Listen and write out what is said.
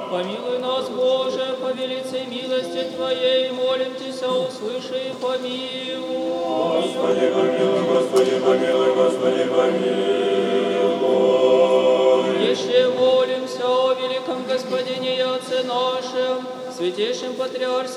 Помилуй нас, Боже, по велице милости Твоей, молим Тебя, услыши и помилуй. Господи, помилуй, Господи, помилуй, Господи, помилуй. Еще молимся о великом Господине и Отце нашем, святейшем Патриарсе